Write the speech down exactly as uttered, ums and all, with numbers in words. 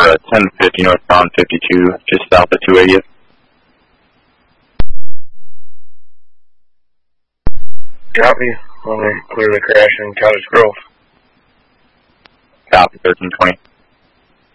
uh, ten fifty northbound fifty-two, just south of two eightieth. Copy. Only clear the crash in Cottage Grove. Copy, thirteen twenty.